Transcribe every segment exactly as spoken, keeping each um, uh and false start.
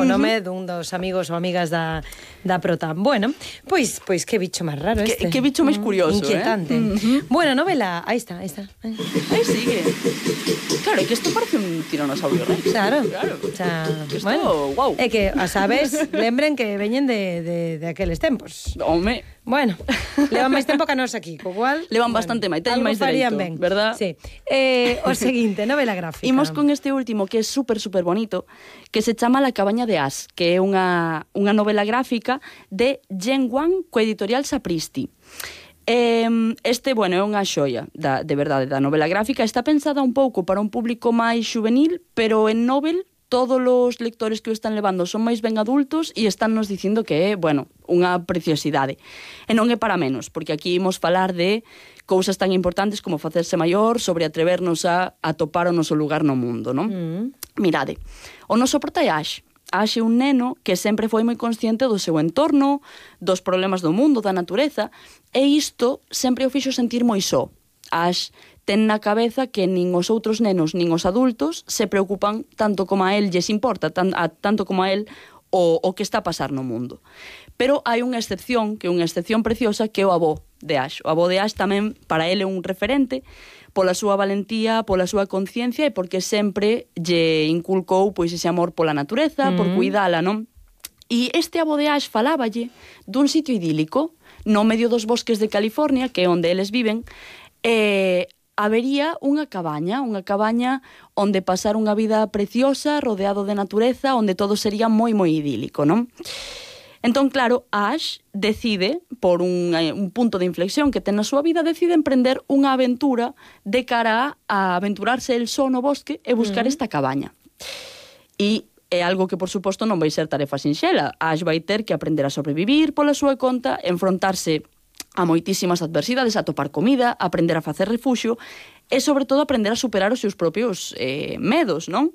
nome dun dos amigos ou amigas da, da Protan. Bueno, pois pois que bicho máis raro este. Que, que bicho máis curioso, Inquietante. eh? Uh-huh. Bueno, novela, aí está, aí está. Aí sigue. Claro, é que isto parece un tiranosaurio rex. Claro. Claro. O sea, que isto, bueno, wow. É que, as aves, lembren que veñen de, de, de aqueles tempos. Home. Bueno, levan máis tempo que a nos aquí, co cual... Levan bueno, bastante máis, teñen máis farían dereito, ben, verdad? Sí. Eh, o seguinte, novela gráfica. Imos con este último, que é super, super bonito, que se chama La cabaña de Ash, que é unha, unha novela gráfica de Jen Wang, co editorial Sapristi. Este, bueno, é unha xoia da, de verdade da novela gráfica. Está pensada un pouco para un público máis juvenil, pero en Nobel todos os lectores que o están levando son máis ben adultos e están nos dicindo que é, bueno, unha preciosidade. E non é para menos, porque aquí imos falar de cousas tan importantes como facerse maior, sobre atrevernos a, a topar o noso lugar no mundo, non? Mm. Mirade, o noso prota é Ash. Ash é un neno que sempre foi moi consciente do seu entorno, dos problemas do mundo, da natureza, e isto sempre o fixo sentir moi só. Ash ten na cabeza que nin os outros nenos nin os adultos se preocupan tanto como a él lles importa, tan, a, tanto como a él o, o que está a pasar no mundo. Pero hai unha excepción, que é unha excepción preciosa, que é o avó de Ash. O avó de Ash tamén, para ele, é un referente, pola súa valentía, pola súa conciencia e porque sempre lle inculcou pois ese amor pola natureza, mm. por cuidala, non? E este avó de Ash faláballe dun sitio idílico no medio dos bosques de California, que é onde eles viven, e habería unha cabaña, unha cabaña onde pasar unha vida preciosa, rodeado de natureza, onde todo sería moi, moi idílico, non? Entón, claro, Ash decide, por un, un punto de inflexión que ten na súa vida, decide emprender unha aventura de cara a aventurarse el só no bosque e buscar uh-huh. esta cabaña. E é algo que, por suposto, non vai ser tarefa sinxela. Ash vai ter que aprender a sobrevivir pola súa conta, enfrontarse a moitísimas adversidades, a topar comida, aprender a facer refuxio e, sobre todo, aprender a superar os seus propios eh, medos, non?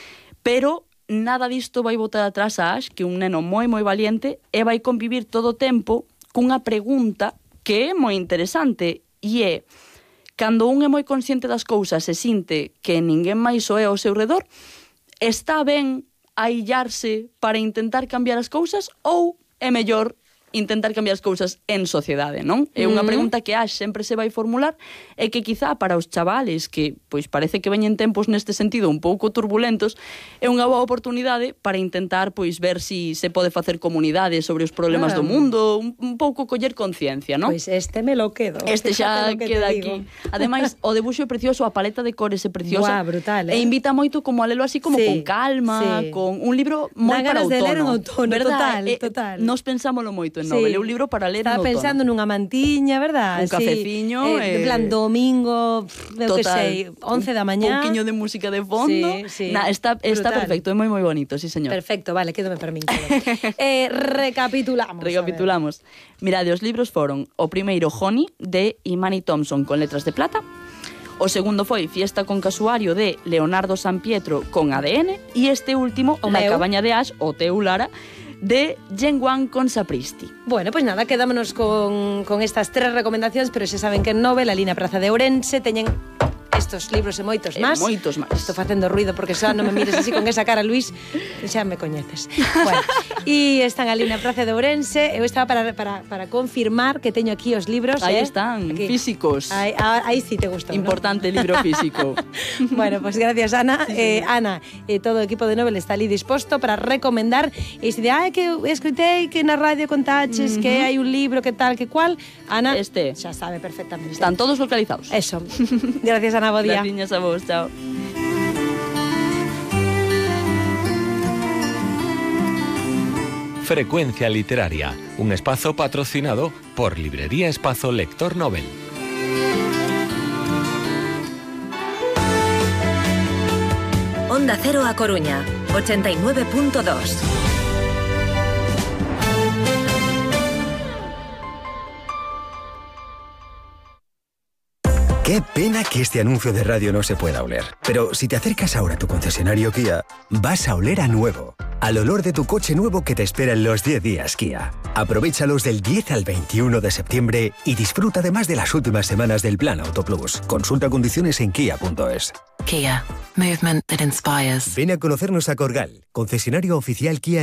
Pero nada disto vai botar atrás a Ash, que é un neno moi moi valiente, e vai convivir todo o tempo cunha pregunta que é moi interesante, e é: cando un é moi consciente das cousas e sinte que ninguén máis o é ao seu redor, está ben aillarse para intentar cambiar as cousas ou é mellor intentar cambiar as cousas en sociedade, non? É unha pregunta que Ash sempre se vai formular e que quizá para os chavales que pois parece que veñen tempos neste sentido un pouco turbulentos, é unha boa oportunidade para intentar pois ver si se pode facer comunidade sobre os problemas ah. do mundo, un, un pouco coller conciencia, non? Pois este me lo quedo. Este xa queda aquí. Ademais, o debuxo é precioso, a paleta de cores é preciosa. Buah, brutal, eh? E invita moito como a lelo así como sí, con calma, sí. con un libro moi para outono. De ler en outono, verdad? total, eh, total. Nos pensámoslo moito en Sí. Nobel, é un libro para ler en outono. Estaba pensando nunha mantiña, verdad? Un cafeciño. Sí, eh, eh, en plan, domingo, eu que sei, once da mañá. Un pouquiño de música de fondo. Sí, sí. Nah, está, está perfecto, é moi moi bonito, sí, señor. Perfecto, vale, quédome para min. eh, recapitulamos. Recapitulamos. Mirade, os libros foron o primeiro Honey, de Imani Thompson, con letras de plata. O segundo foi Fiesta con Casuario, de Leonardo San Pietro, con A D N. E este último, o La meu. Cabaña de Ash, o teu, Lara, de Jen Wang con Sapristi. Bueno, pois pues nada, quedámonos con, con estas tres recomendacións, pero xa saben que en Nobel, a Lina Praza de Ourense, teñen estos libros e moitos máis. E moitos máis. Estou facendo ruido porque xa non me mires así con esa cara, Luis, que xa me coñeces. Bueno, e están ali na Praza de Ourense. Eu estaba para, para, para confirmar que teño aquí os libros. Aí eh? están, aquí. Físicos. Aí, aí sí te gustou, importante, ¿no? libro físico. Bueno, pues gracias, Ana. Sí, sí. Eh, Ana, eh, todo o equipo de Nobel está ali disposto para recomendar. E se de, ai, que escoitei que na radio contaches uh -huh. que hai un libro, que tal, que cual, Ana este xa sabe perfectamente. Están todos localizados. Eso. Gracias, Ana, bo día. Gracias a vos, chao. Frecuencia Literaria, un espazo patrocinado por Librería Espazo Lector Nobel. Onda Cero A Coruña, ochenta y nueve punto dos. Qué pena que este anuncio de radio no se pueda oler. Pero si te acercas ahora a tu concesionario Kia, vas a oler a nuevo. Al olor de tu coche nuevo que te espera en los diez días Kia. Aprovéchalos del diez al veintiuno de septiembre y disfruta además de las últimas semanas del Plan Auto Plus. Consulta condiciones en kia punto es. Kia. Movement that inspires. Ven a conocernos a Corgal, concesionario oficial Kia.